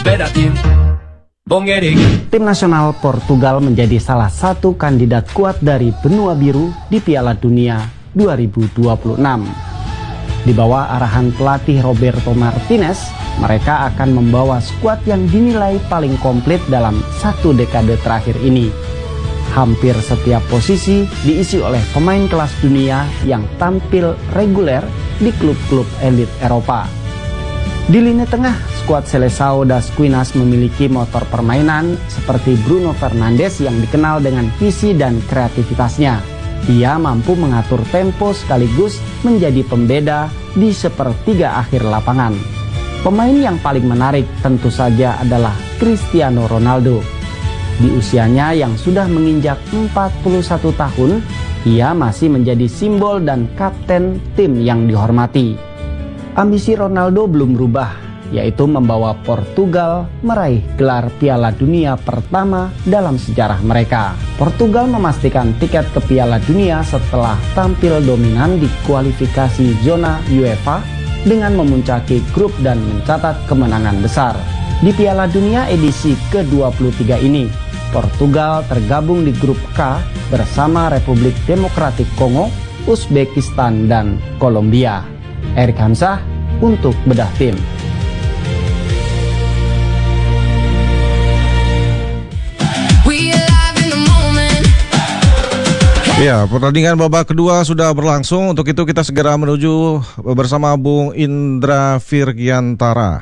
beda tim. Tim nasional Portugal menjadi salah satu kandidat kuat dari benua biru di Piala Dunia 2026. Di bawah arahan pelatih Roberto Martinez, mereka akan membawa skuad yang dinilai paling komplit dalam satu dekade terakhir ini. Hampir setiap posisi diisi oleh pemain kelas dunia yang tampil reguler di klub-klub elit Eropa. Di lini tengah, skuad Seleção das Quinas memiliki motor permainan seperti Bruno Fernandes yang dikenal dengan visi dan kreativitasnya. Ia mampu mengatur tempo sekaligus menjadi pembeda di sepertiga akhir lapangan. Pemain yang paling menarik tentu saja adalah Cristiano Ronaldo. Di usianya yang sudah menginjak 41 tahun, ia masih menjadi simbol dan kapten tim yang dihormati. Ambisi Ronaldo belum berubah, yaitu membawa Portugal meraih gelar Piala Dunia pertama dalam sejarah mereka. Portugal memastikan tiket ke Piala Dunia setelah tampil dominan di kualifikasi zona UEFA dengan memuncaki grup dan mencatat kemenangan besar. Di Piala Dunia edisi ke-23 ini, Portugal tergabung di grup K bersama Republik Demokratik Kongo, Uzbekistan, dan Kolombia. Erik Hamzah untuk Bedah Tim. Ya, pertandingan babak kedua sudah berlangsung. Untuk itu kita segera menuju bersama Bung Indra Virgiantara.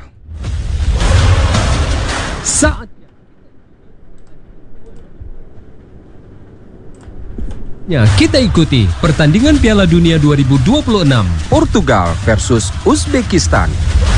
Ya, kita ikuti pertandingan Piala Dunia 2026 Portugal versus Uzbekistan.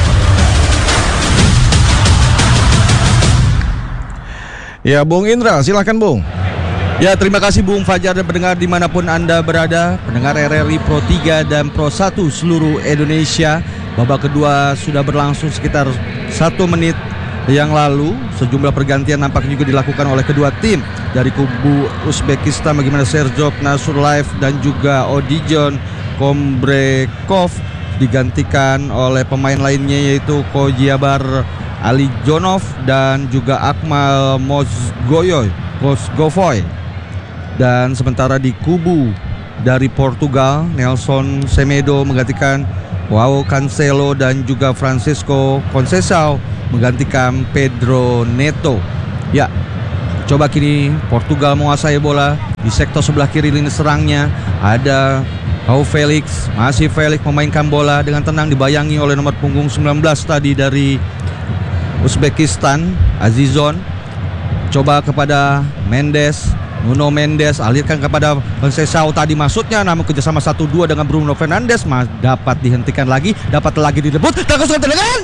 Ya, Bung Indra, silakan Bung. Ya, terima kasih Bung Fajar dan pendengar dimanapun Anda berada, pendengar RRI Pro 3 dan Pro 1 seluruh Indonesia. Babak kedua sudah berlangsung sekitar 1 menit yang lalu. Sejumlah pergantian nampaknya juga dilakukan oleh kedua tim. Dari kubu Uzbekistan bagaimana Serjok Nasurlaev dan juga Odijon Kombrekov digantikan oleh pemain lainnya yaitu Kojiabar Alijonov dan juga Akmal Mozgovoy. Dan sementara di kubu dari Portugal, Nelson Semedo menggantikan Joao Cancelo dan juga Francisco Conceição menggantikan Pedro Neto. Ya, coba kini Portugal menguasai bola di sektor sebelah kiri lini serangnya. Ada João Felix, masih Felix memainkan bola dengan tenang, dibayangi oleh nomor punggung 19 tadi dari Uzbekistan, Azizon. Coba kepada Mendes, Nuno Mendes, alirkan kepada Conceição tadi masuknya, namun kerjasama 1-2 dengan Bruno Fernandes dapat dihentikan lagi, dapat lagi direbut, terus dengan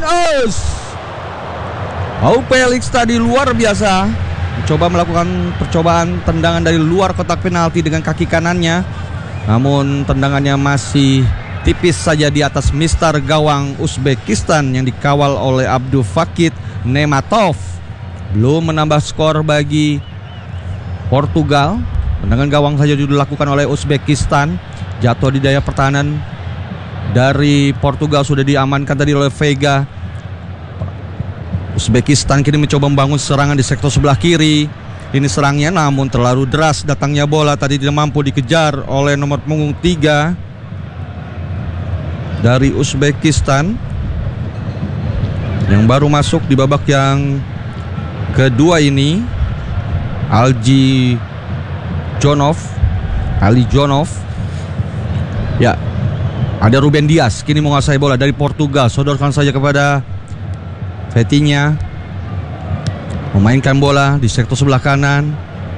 João Felix tadi luar biasa, coba melakukan percobaan tendangan dari luar kotak penalti dengan kaki kanannya, namun tendangannya masih tipis saja di atas mister gawang Uzbekistan yang dikawal oleh Abdul Fakit Nematov. Belum menambah skor bagi Portugal. Tendangan gawang saja dilakukan oleh Uzbekistan. Jatuh di daya pertahanan dari Portugal sudah diamankan tadi oleh Vega. Uzbekistan kini mencoba membangun serangan di sektor sebelah kiri. Ini serangnya namun terlalu deras datangnya bola, tadi tidak mampu dikejar oleh nomor punggung 3 dari Uzbekistan yang baru masuk di babak yang kedua ini. Ali Jonov. Ya, ada Ruben Dias kini menguasai bola dari Portugal. Sodorkan saja kepada Vitinha, memainkan bola di sektor sebelah kanan.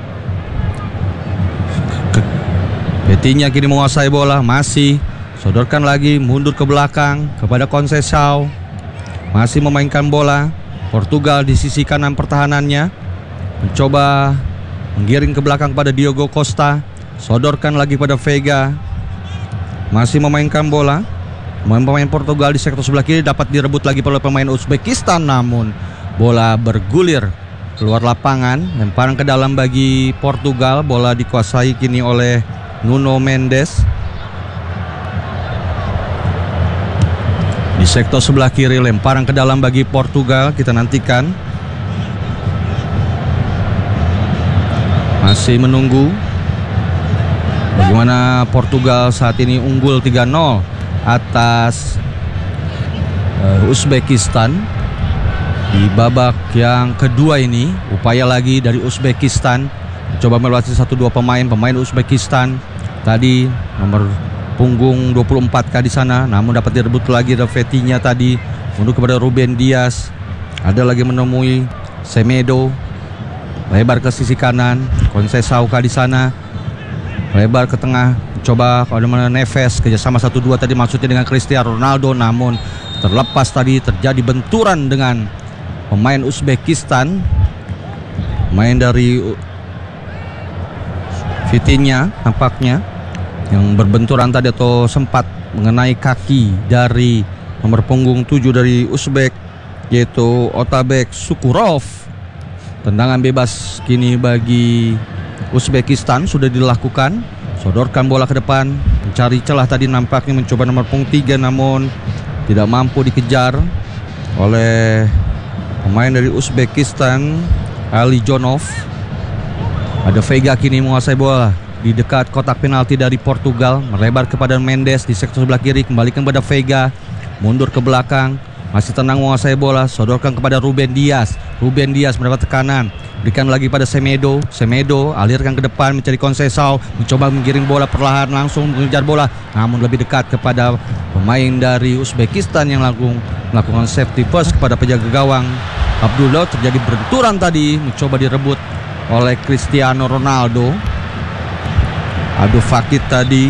Vitinha kini menguasai bola, masih sodorkan lagi, mundur ke belakang kepada Conceição, masih memainkan bola. Portugal di sisi kanan pertahanannya mencoba menggiring ke belakang pada Diogo Costa, sodorkan lagi pada Vega, masih memainkan bola. Pemain Portugal di sektor sebelah kiri dapat direbut lagi oleh pemain Uzbekistan, namun bola bergulir keluar lapangan. Lemparan ke dalam bagi Portugal, bola dikuasai kini oleh Nuno Mendes. Di sektor sebelah kiri lemparan ke dalam bagi Portugal, kita nantikan masih menunggu bagaimana Portugal saat ini unggul 3-0 atas Uzbekistan. Di babak yang kedua ini upaya lagi dari Uzbekistan, coba melewati 1-2 pemain Uzbekistan. Tadi nomor punggung 24K di sana, namun dapat direbut lagi dari Fetinya tadi, mundur kepada Ruben Dias. Ada lagi menemui Semedo, lebar ke sisi kanan, Conceição di sana, lebar ke tengah, coba kalau mana Neves, kerjasama 1-2 tadi maksudnya dengan Cristiano Ronaldo, namun terlepas tadi terjadi benturan dengan pemain Uzbekistan, pemain dari Vitinha nampaknya yang berbenturan tadi atau sempat mengenai kaki dari nomor punggung 7 dari Uzbek, yaitu Otabek Sukurov. Tendangan bebas kini bagi Uzbekistan sudah dilakukan. Sodorkan bola ke depan, mencari celah tadi, nampaknya mencoba nomor punggung 3 namun tidak mampu dikejar oleh pemain dari Uzbekistan, Ali Jonov. Ada Veiga kini menguasai bola di dekat kotak penalti dari Portugal, melebar kepada Mendes di sektor sebelah kiri, kembalikan kepada Veiga, mundur ke belakang, masih tenang menguasai bola, sodorkan kepada Ruben Dias. Ruben Dias mendapat tekanan, berikan lagi pada Semedo. Semedo alirkan ke depan mencari Conceição, mencoba menggiring bola perlahan langsung mengejar bola, namun lebih dekat kepada pemain dari Uzbekistan yang langsung melakukan safety first kepada penjaga gawang Abdullah. Terjadi benturan tadi, mencoba direbut oleh Cristiano Ronaldo. Abdul Fakir tadi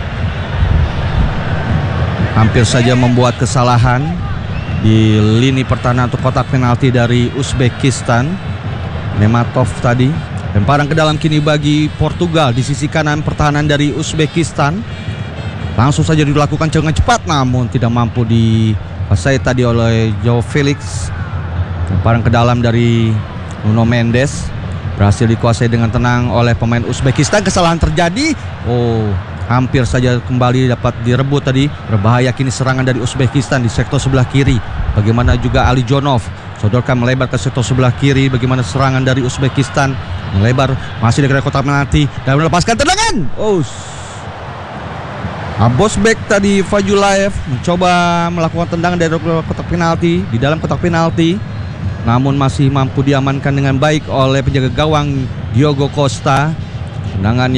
hampir saja membuat kesalahan di lini pertahanan atau kotak penalti dari Uzbekistan. Nematov tadi, lemparan ke dalam kini bagi Portugal di sisi kanan pertahanan dari Uzbekistan. Langsung saja dilakukan dengan cepat namun tidak mampu dikuasai tadi oleh Joao Felix. Lemparan ke dalam dari Nuno Mendes berhasil dikuasai dengan tenang oleh pemain Uzbekistan. Kesalahan terjadi. Hampir saja kembali dapat direbut tadi. Berbahaya kini serangan dari Uzbekistan di sektor sebelah kiri. Bagaimana juga Ali Jonov, sodorkan melebar ke sektor sebelah kiri. Bagaimana serangan dari Uzbekistan, melebar masih dekat kotak penalti dan melepaskan tendangan. Abosbek tadi, Fajulaev mencoba melakukan tendangan dari kotak penalti, di dalam kotak penalti, namun masih mampu diamankan dengan baik oleh penjaga gawang Diogo Costa. Tendangan